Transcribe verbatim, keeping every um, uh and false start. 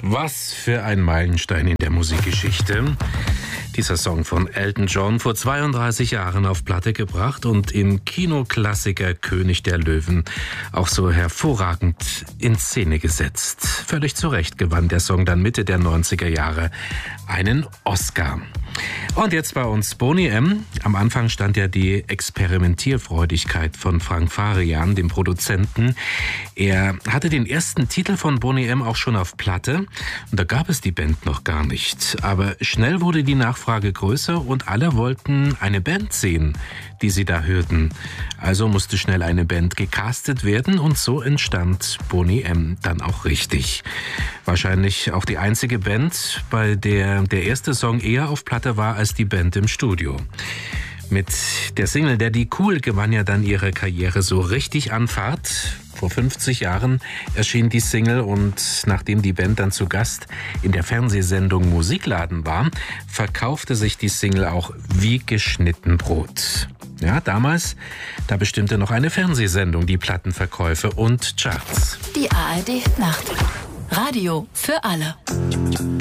Was für ein Meilenstein in der Musikgeschichte. Dieser Song von Elton John, vor zweiunddreißig Jahren auf Platte gebracht und im Kinoklassiker König der Löwen auch so hervorragend in Szene gesetzt. Völlig zu Recht gewann der Song dann Mitte der neunziger Jahre einen Oscar. Und jetzt bei uns Boney M. Am Anfang stand ja die Experimentierfreudigkeit von Frank Farian, dem Produzenten. Er hatte den ersten Titel von Boney M. auch schon auf Platte. Und da gab es die Band noch gar nicht. Aber schnell wurde die Nachfrage größer und alle wollten eine Band sehen, die sie da hörten. Also musste schnell eine Band gecastet werden und so entstand Boney M. dann auch richtig. Wahrscheinlich auch die einzige Band, bei der der erste Song eher auf Platte war als die Band im Studio. Mit der Single Daddy Cool gewann ja dann ihre Karriere so richtig an Fahrt. Vor fünfzig Jahren erschien die Single und nachdem die Band dann zu Gast in der Fernsehsendung Musikladen war, verkaufte sich die Single auch wie geschnitten Brot. Ja, damals, da bestimmte noch eine Fernsehsendung die Plattenverkäufe und Charts. Die A R D Nacht. Radio für alle.